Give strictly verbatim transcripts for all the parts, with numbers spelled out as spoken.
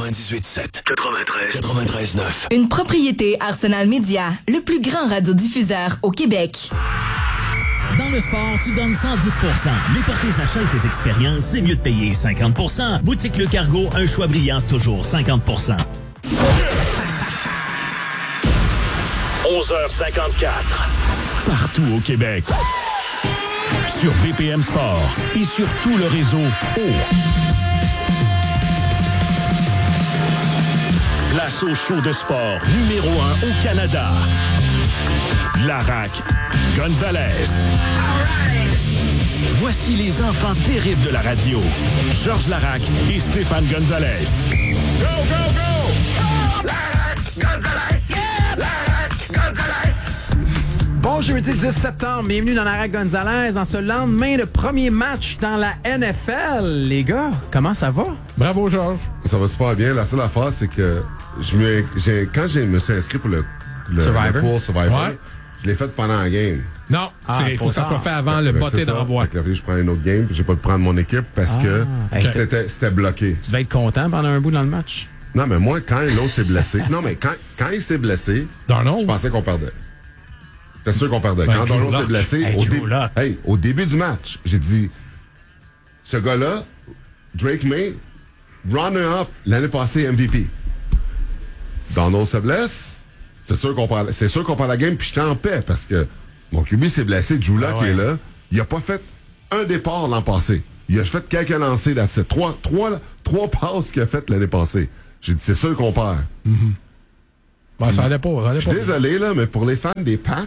quatre-vingt-dix-huit sept, quatre-vingt-treize, quatre-vingt-treize neuf. Une propriété Arsenal Media, le plus grand radiodiffuseur au Québec. Dans le sport, tu donnes cent dix pour cent. Mais pour tes achats et tes expériences, c'est mieux de payer cinquante pour cent. Boutique Le Cargo, un choix brillant, toujours cinquante pour cent. onze heures cinquante-quatre. Partout au Québec. Sur B P M Sport et sur tout le réseau O. Place au show de sport numéro un au Canada. Larac Gonzalez. Voici les enfants terribles de la radio. Georges Larac et Stéphane Gonzalez. Go, go, go! Larac Gonzalez! Yeah! Larac Gonzalez! Bon jeudi dix septembre, bienvenue dans Larac Gonzalez. Dans ce lendemain de premier match dans la N F L. Les gars, comment ça va? Bravo, Georges. Ça va super bien. La seule affaire, c'est que je me, j'ai, quand je me suis inscrit pour le, le, Survivor, le pool Survivor, ouais. je l'ai fait pendant la game. Non, Ah, il faut que ça soit fait avant le Fait que botté c'est ça. d'envoi. Fait que là, je prends une autre game, puis j'ai pas pu prendre mon équipe parce Ah, que ok. c'était, c'était bloqué. Tu devais être content pendant un bout dans le match. Non, mais moi, quand l'autre s'est blessé, non, mais quand, quand il s'est blessé, Darnold? je pensais qu'on perdait. J'étais sûr qu'on perdait. Ben, quand Drew Darnold s'est Lock. blessé, Hey, au, Drew dé- Lock. hey, au début du match, j'ai dit, ce gars-là, Drake May, runner-up l'année passée M V P. Darnold se blesse, c'est sûr qu'on perd, c'est sûr qu'on perd la game, puis j'étais en paix parce que mon Q B s'est blessé, Drew Lock Ah ouais. est là. Il a pas fait un départ l'an passé. Il a fait quelques lancers là-dessus. Trois, trois, trois passes qu'il a faites l'année passée. J'ai dit, c'est sûr qu'on perd. Ben, ça allait pas. Ça allait Je suis pas. désolé, là, mais pour les fans des Pats,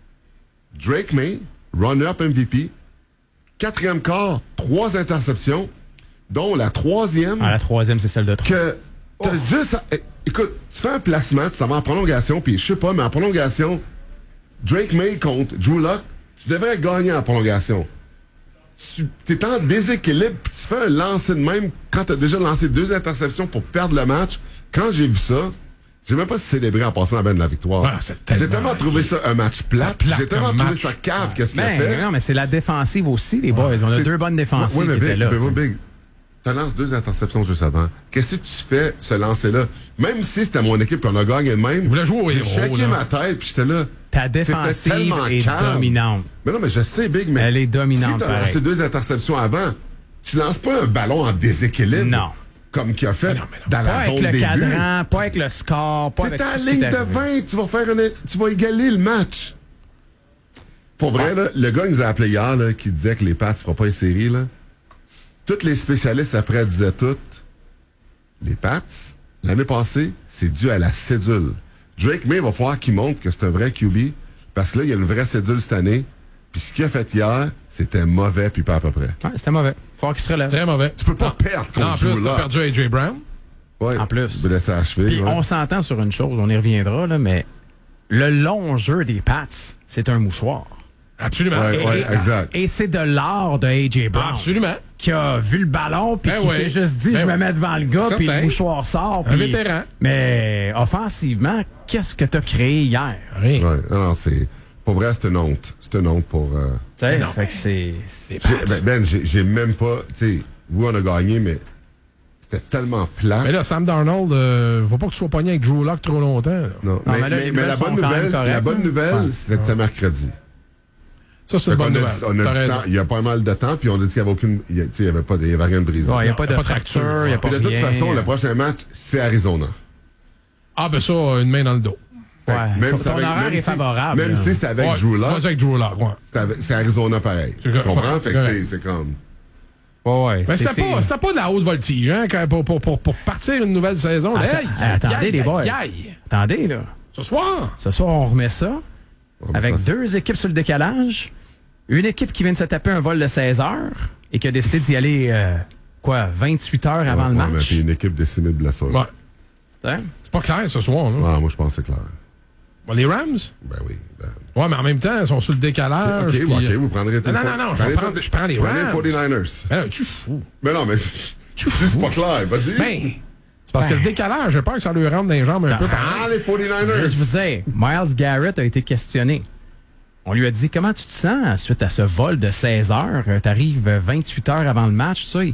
Drake May, runner-up M V P, quatrième quart, trois interceptions, dont la troisième Ah, la troisième, c'est celle de trois. que t'as juste... eh, Écoute, tu fais un placement, tu t'en vas en prolongation, puis je sais pas, mais en prolongation, Drake May contre Drew Lock, tu devrais gagner en prolongation. Tu es en déséquilibre, puis tu fais un lancer de même quand tu as déjà lancé deux interceptions pour perdre le match. Quand j'ai vu ça, j'ai même pas célébré en passant la benne de la victoire. Ah, c'est tellement- J'ai tellement trouvé ça un match plat. C'est plate J'ai tellement comme trouvé match. ça cave, qu'est-ce qu'il a Ben, fait. non, mais c'est la défensive aussi, les boys. On a C'est- deux bonnes défensives Ouais, mais qui étaient Big, là. mais moi, tu sais. Big, t'as lancé deux interceptions juste avant. Qu'est-ce que tu fais, ce lancer-là? Même si c'était mon équipe et on a gagné de même. Il voulait jouer au J'ai héros, shaké là. ma tête puis j'étais là. Ta C'était défensive tellement est calme. dominante. Mais non, mais je sais, Big, mais. Elle est dominante, Si t'as pareil. lancé deux interceptions avant, tu lances pas un ballon en déséquilibre. Non. Comme qu'il a fait Mais non, mais non. dans Pas la avec zone le début. cadran, pas avec le score, pas T'es avec à tout la ce qui ligne est de arrivé. vingt, tu vas faire une, tu vas égaler le match. Pour vrai, là, le gars qui nous a appelé hier, là, qui disait que les Pats ne feront pas les séries, là, tous les spécialistes après disaient toutes, les Pats, l'année passée, c'est dû à la cédule. Drake May va falloir qu'il montre que c'est un vrai Q B, parce que là, il y a le vrai cédule cette année, puis ce qu'il a fait hier, c'était mauvais, puis pas à peu près. Ouais, c'était mauvais. Faut qu'il se relève. Très mauvais. Tu peux pas Ah. perdre contre Non, en plus, Drew t'as Lock. perdu A J Brown. Ouais, En plus. blessé à la cheville, Puis ouais. on s'entend sur une chose, on y reviendra, là, mais le long jeu des Pats, c'est un mouchoir. Absolument. Ouais, Et- ouais, et, exact. et c'est de l'art de A J Brown. Absolument. Qui a vu le ballon, puis Ben qui oui. s'est juste dit, Ben je me oui. mets devant le gars, C'est puis le certain. mouchoir sort. Un puis- vétéran. Mais offensivement, qu'est-ce que t'as créé hier? Rien. Ouais, non, non, c'est... Pour vrai, c'est une honte. C'est une honte pour... euh, Tu sais, non, fait que c'est... Les j'ai- Pats. ben, Ben, j'ai, j'ai même pas... Tu sais, oui, on a gagné, mais c'était tellement plat. Mais là, Sam Darnold, euh, faut pas que tu sois pogné avec Drew Lock trop longtemps. là. Non, Non, mais, mais là, mais- les mais la nouvelles bonne sont quand même nouvelle, la correctes, bonne hein? nouvelle, Ouais. c'était ce mercredi. Ça, c'est Fait une bonne qu'on a nouvelle. dit- on a T'as du raison. temps, il y a pas mal de temps, puis on a dit qu'il n'y avait aucune... Il y a, tu sais, il y avait pas, de- il y avait rien de brisé. Il n'y a Non, pas y a de pas de fracture, fracture. il n'y a pas Puis de toute rien. façon, le prochain match, c'est Arizona. Ah, ben ça, une main dans le dos. Ouais. Même Ton- si ton avec- horaire même est si- favorable, Même là. si c'était avec Ouais, Drew Lock, vas-y avec Drew Lock, ouais. c'est, avec- c'est Arizona pareil. C'est Tu correct. comprends? Fait que Ouais. tu sais, c'est comme... Ouais, ouais. Mais c'est- c'était pas, c'est- c'était pas de la haute voltige, hein, quand- pour, pour, pour, pour partir une nouvelle saison. Attends- Hey, attendez, aïe, les aïe, boys. aïe. Attendez, là. Ce soir. Ce soir, on remet ça Ouais, mais avec ça, c'est- deux équipes sur le décalage. Une équipe qui vient de se taper un vol de seize heures et qui a décidé d'y aller, euh, quoi, vingt-huit heures avant Ouais, le ouais, mais match. puis une équipe décimée de blessures. Ouais. Hein? C'est pas clair ce soir, là. Ouais, moi, je pense que c'est clair. Bon, les Rams? Ben oui. Ben... Ouais, mais en même temps, ils sont sur le décalage. OK, puis, OK, euh, vous prendrez... Non, non, non, non, je Prenez- prends- je prends les prenez Rams. forty-niners. Ben là, tu fous. Mais non, mais... Tu c'est pas clair, vas-y. Ben, c'est parce que Ben. le décalage, j'ai peur que ça lui rentre dans les jambes un peu. Ah, les forty-niners! Juste vous dire, Myles Garrett a été questionné. On lui a dit, comment tu te sens suite à ce vol de seize heures? Tu arrives vingt-huit heures avant le match, tout ça. Il,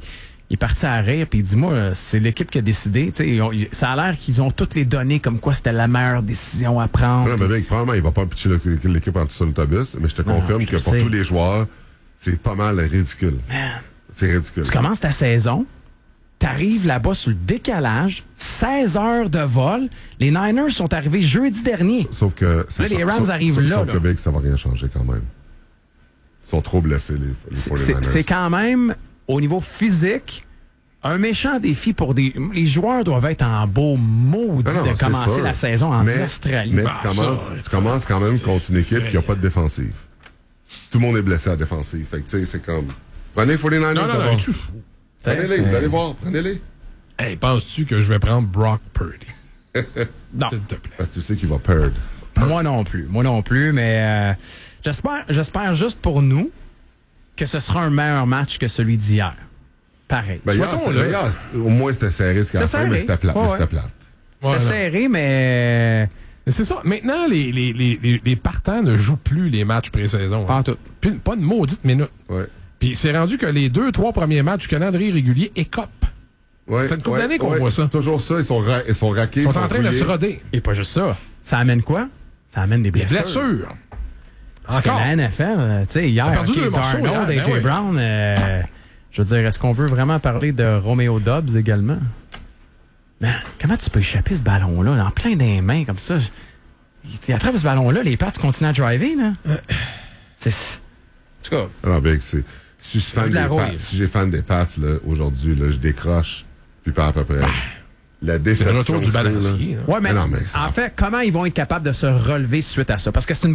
il est parti à rire, puis il dit, moi, c'est l'équipe qui a décidé. Tu sais, ils ont- ils- ça a l'air qu'ils ont toutes les données comme quoi c'était la meilleure décision à prendre. Non, mais mec, probablement, il va pas pitcher le- l'équipe en dessous sur l'autobus, mais je te confirme je que le pour sais. tous les joueurs, c'est pas mal ridicule. C'est ridicule. Tu commences ta saison, t'arrives là-bas sur le décalage, seize heures de vol. Les Niners sont arrivés jeudi dernier. Sauf que... c'est Là, les cha- Rams sauf- arrivent sauf- là, Sauf là. que, mec, ça va rien changer quand même. Ils sont trop blessés, les, les C'est- forty-niners. C'est c'est quand même, au niveau physique, un méchant défi pour des... Les joueurs doivent être en beau maudit Non, non, de c'est commencer sûr. la saison en mais, Australie. Mais Ah, tu, commences, ça, tu commences quand même contre une équipe qui n'a pas de défensive. Tout le monde est blessé à la défensive. Fait que, tu sais, c'est comme... Prenez forty-niners Non, non, non, d'abord. tu fou. Prenez-les, vous allez voir. Prenez-les. Hey, penses-tu que je vais prendre Brock Purdy? Non. S'il te plaît. Parce que tu sais qu'il va perdre. Moi non plus. Moi non plus, mais euh, j'espère, j'espère juste pour nous que ce sera un meilleur match que celui d'hier. Pareil. Ben, hier, Souhaitons, c'était- là. ben, hier, c'était- au moins, c'était serré jusqu'à la C'est fin, mais serré. c'était plate. Ouais, mais ouais. c'était plate. C'était Voilà. serré, mais Mais c'est ça. Maintenant, les, les, les, les, les partants ne jouent plus les matchs pré-saison. pas hein. en tout. Puis pas une maudite minute. Ouais. Puis c'est rendu que les deux, trois premiers matchs du calendrier régulier écopent. Ouais, Ça fait une couple ouais, d'années qu'on ouais. voit ça. Toujours ça. Ils sont, ra- ils sont raqués. Ils sont en train de rouillés. se roder. Et pas juste ça. Ça amène quoi? Ça amène des Des blessures. blessures. Parce que Encore. la N F L, euh, tu sais, hier, T'as perdu OK, deux morceaux Darnold, hier, A J ben oui. Brown, euh, je veux dire, est-ce qu'on veut vraiment parler de Romeo Dobbs également? Man, comment tu peux échapper ce ballon-là, là, en plein des mains, comme ça? Il attrape ce ballon-là, les Pats continuent à driver, là. C'est... En tout cas, Alors, ben, c'est, si je suis fan de des la Pats, rouille. si j'ai fan des Pats, là, aujourd'hui, là, je décroche. Puis pas à peu près. La C'est déception. le retour du c'est, là. balancier. hein. ouais, mais Mais non, mais ça- en fait, comment ils vont être capables de se relever suite à ça? Parce que c'est une